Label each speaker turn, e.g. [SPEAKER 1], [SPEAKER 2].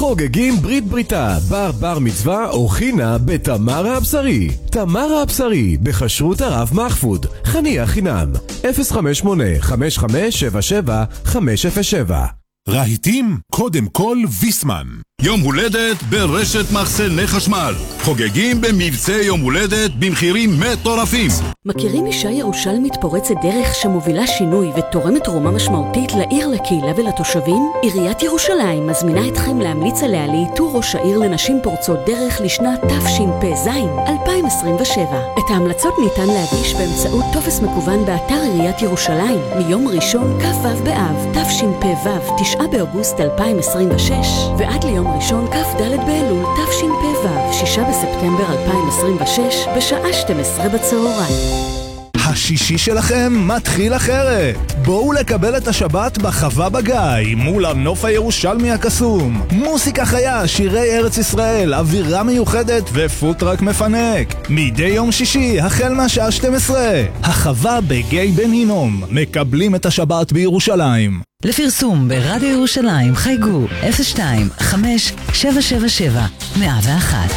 [SPEAKER 1] חוגגים ברית בריתה, בר מצווה או חינה בתמרה הבשרי. תמרה הבשרי, בכשרות הרב מחפוד. חניה חינם 058-5577-507.
[SPEAKER 2] רהיטים, קודם כל ויסמן.
[SPEAKER 3] יום הולדת ברשת מחסני חשמל. חוגגים במבצע יום הולדת במחירים מטורפים.
[SPEAKER 4] מכירים אישה ירושלמית פורצת דרך שמובילה שינוי ותורמת תרומה משמעותית לעיר, לקהילה ולתושבים? עיריית ירושלים מזמינה אתכם להמליץ עליה לאיתור ראש העיר לנשים פורצות דרך לשנת תשפ"ז 2027. את ההמלצות ניתן להגיש באמצעות טופס מקוון באתר עיריית ירושלים מיום ראשון כ"ו באב תשפ"ו 9 באוגוסט 2026 ועד ליום ראשון כ"ד באלול תשפ"ו 6 בספטמבר 2026 בשעה 12 בצהריים.
[SPEAKER 5] השישי שלכם מתחיל אחרת. בואו לקבל את השבת בחווה בגיא מול הנוף הירושלמי הקסום. מוסיקה חיה, שירי ארץ ישראל, אווירה מיוחדת ופוטרק מפנק. מדי יום שישי החל מהשעה 12. החווה בגיא בן הינום. מקבלים את השבת בירושלים.
[SPEAKER 6] לפרסום ברדיו ירושלים חייגו 02-5-777-101.